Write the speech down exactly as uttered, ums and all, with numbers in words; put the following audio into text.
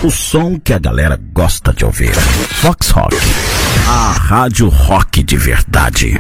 O som que a galera gosta de ouvir. Fox Rock, a rádio rock de verdade.